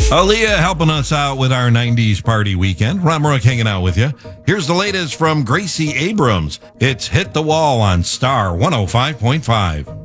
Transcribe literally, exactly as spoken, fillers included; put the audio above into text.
Aaliyah helping us out with our nineties party weekend. Ron Rook hanging out with you. Here's the latest from Gracie Abrams. It's Hit the Wall on Star one oh five point five.